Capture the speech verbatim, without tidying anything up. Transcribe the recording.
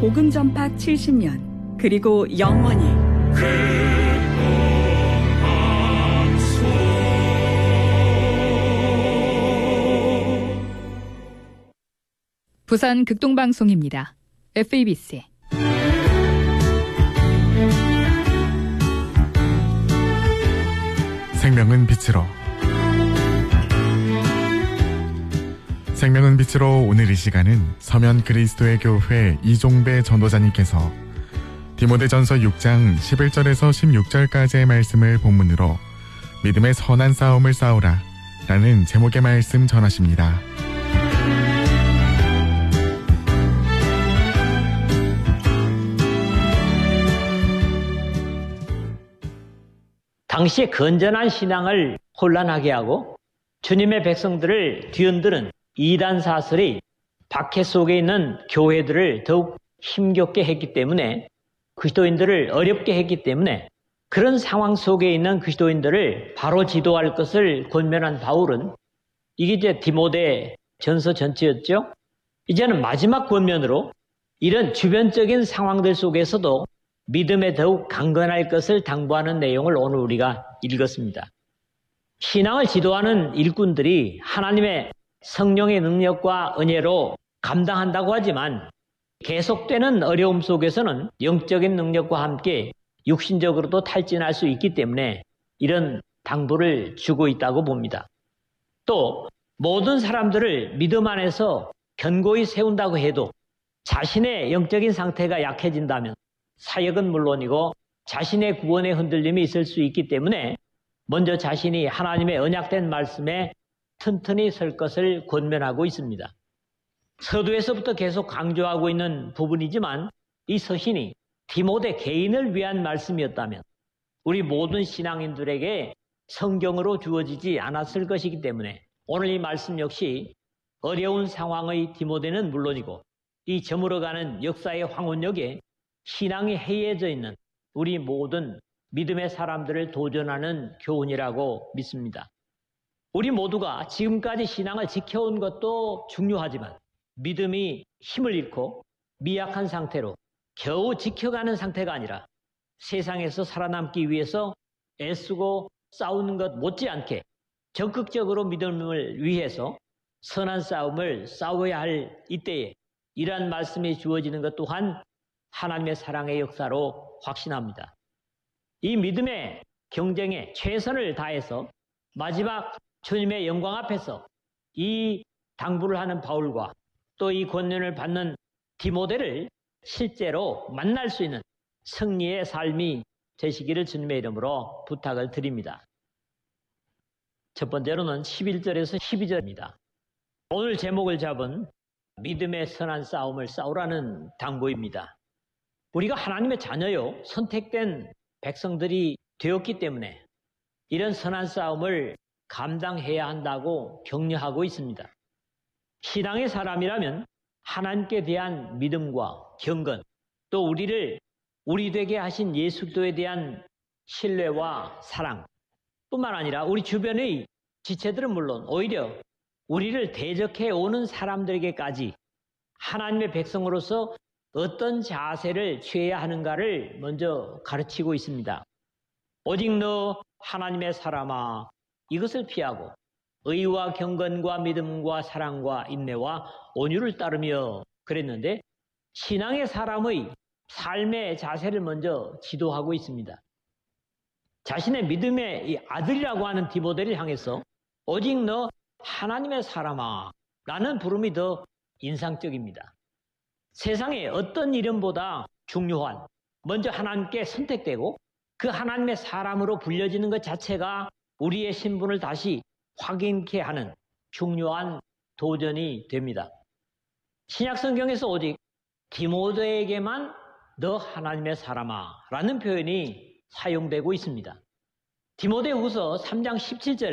복음 전파 칠십 년, 그리고 영원히 부산 극동방송입니다. 에프이비씨 생명은 빛으로 생명은 빛으로 오늘 이 시간은 서면 그리스도의 교회 이종배 전도자님께서 디모데전서 육 장 십일 절에서 십육 절까지의 말씀을 본문으로 믿음의 선한 싸움을 싸우라 라는 제목의 말씀 전하십니다. 당시의 건전한 신앙을 혼란하게 하고 주님의 백성들을 뒤흔드는 이단 사설이 박해 속에 있는 교회들을 더욱 힘겹게 했기 때문에 그리스도인들을 어렵게 했기 때문에 그런 상황 속에 있는 그리스도인들을 바로 지도할 것을 권면한 바울은 이게 이제 디모데 전서 전체였죠. 이제는 마지막 권면으로 이런 주변적인 상황들 속에서도 믿음에 더욱 강건할 것을 당부하는 내용을 오늘 우리가 읽었습니다. 신앙을 지도하는 일꾼들이 하나님의 성령의 능력과 은혜로 감당한다고 하지만 계속되는 어려움 속에서는 영적인 능력과 함께 육신적으로도 탈진할 수 있기 때문에 이런 당부를 주고 있다고 봅니다. 또 모든 사람들을 믿음 안에서 견고히 세운다고 해도 자신의 영적인 상태가 약해진다면 사역은 물론이고 자신의 구원의 흔들림이 있을 수 있기 때문에 먼저 자신이 하나님의 언약된 말씀에 튼튼히 설 것을 권면하고 있습니다. 서두에서부터 계속 강조하고 있는 부분이지만 이 서신이 디모데 개인을 위한 말씀이었다면 우리 모든 신앙인들에게 성경으로 주어지지 않았을 것이기 때문에 오늘 이 말씀 역시 어려운 상황의 디모데는 물론이고 이 저물어가는 역사의 황혼역에 신앙이 해이해져 있는 우리 모든 믿음의 사람들을 도전하는 교훈이라고 믿습니다. 우리 모두가 지금까지 신앙을 지켜온 것도 중요하지만 믿음이 힘을 잃고 미약한 상태로 겨우 지켜가는 상태가 아니라 세상에서 살아남기 위해서 애쓰고 싸우는 것 못지않게 적극적으로 믿음을 위해서 선한 싸움을 싸워야 할 이때에 이러한 말씀이 주어지는 것 또한 하나님의 사랑의 역사로 확신합니다. 이 믿음의 경쟁에 최선을 다해서 마지막 주님의 영광 앞에서 이 당부를 하는 바울과 또 이 권면을 받는 디모데를 실제로 만날 수 있는 승리의 삶이 되시기를 주님의 이름으로 부탁을 드립니다. 첫 번째로는 십일 절에서 십이 절입니다. 오늘 제목을 잡은 믿음의 선한 싸움을 싸우라는 당부입니다. 우리가 하나님의 자녀요, 선택된 백성들이 되었기 때문에 이런 선한 싸움을 감당해야 한다고 격려하고 있습니다. 신앙의 사람이라면 하나님께 대한 믿음과 경건, 또 우리를 우리 되게 하신 예수 그리스도에 대한 신뢰와 사랑 뿐만 아니라 우리 주변의 지체들은 물론 오히려 우리를 대적해 오는 사람들에게까지 하나님의 백성으로서 어떤 자세를 취해야 하는가를 먼저 가르치고 있습니다. 오직 너 하나님의 사람아, 이것을 피하고 의와 경건과 믿음과 사랑과 인내와 온유를 따르며 그랬는데 신앙의 사람의 삶의 자세를 먼저 지도하고 있습니다. 자신의 믿음의 이 아들이라고 하는 디모데를 향해서 오직 너 하나님의 사람아 라는 부름이 더 인상적입니다. 세상에 어떤 이름보다 중요한, 먼저 하나님께 선택되고 그 하나님의 사람으로 불려지는 것 자체가 우리의 신분을 다시 확인케 하는 중요한 도전이 됩니다. 신약 성경에서 오직 디모데에게만 너 하나님의 사람아 라는 표현이 사용되고 있습니다. 디모데후서 삼 장 십칠 절에